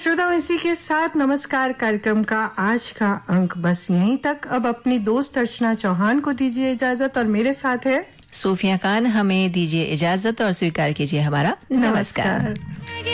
श्रोताओं, इसी के साथ नमस्कार कार्यक्रम का आज का अंक बस यहीं तक। अब अपनी दोस्त अर्चना चौहान को दीजिए इजाजत और मेरे साथ है सोफिया खान। हमें दीजिए इजाजत और स्वीकार कीजिए हमारा नमस्कार।